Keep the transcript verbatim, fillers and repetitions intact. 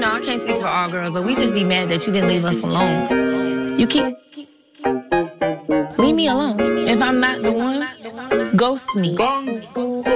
know, I can't speak for all girls, but we just be mad that you didn't leave us alone. You keep... Leave me alone. If I'm not the one, ghost me.